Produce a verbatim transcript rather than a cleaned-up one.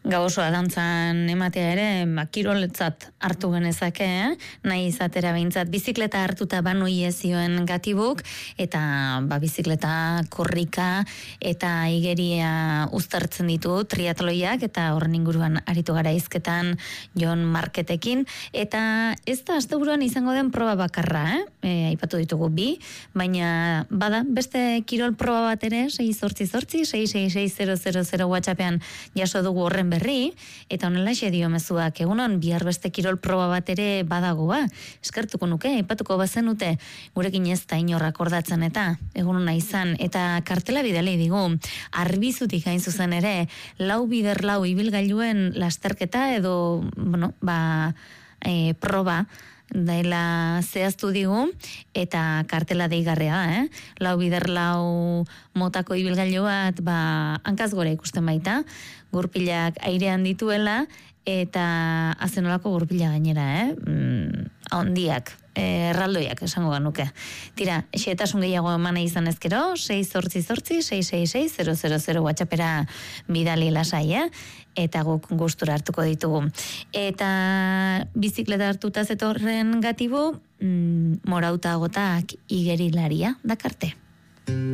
Gabosoa dantzan ematea ere, ba, kiroletzat hartu genezake, eh? Nahi izatera behintzat, bizikleta hartuta banu iezioen gatibuk, eta ba, bizikleta korrika eta igeria uztartzen ditu triatloiak, eta horren inguruan aritu gara izketan Jon Marketekin, eta ez da asteburuan izango den proba bakarra, eh? E, aipatu ditugu bi, baina bada, beste kirol proba bat ere, sei zortzi zortzi, sei sei sei zero zero zero WhatsAppean jaso dugu horren berri, eta honela xe dio mezuak, egunon, bihar beste kirol proba bat ere badagoa, eskertuko nuke, aipatuko bazenute, gurekin ez da inorrak ordatzen eta, egunona izan, eta kartela bidali digu, Arbizutik hain zuzen ere, lau bider lau ibilgailuen lasterketa edo, bueno, ba, e, proba, daila zehaztu digu, eta kartela deigarrea, eh? Lau bider lau motako ibilgailu bat, ba, hankaz gora ikusten baita, gurpilak airean dituela, eta azenolako gurpila gainera, eh? Mm, handiak, erraldoiak esango ganuke. Tira, xeetasun gehiago emana izan ezkero, sei zortzi zortzi, sei sei sei zero zero zero WhatsAppera bidali lasai, eh? Eta guk gustura hartuko ditugu. Eta bizikleta hartuta zetorren gatibu, mm, morauta gotak igerilaria dakarte.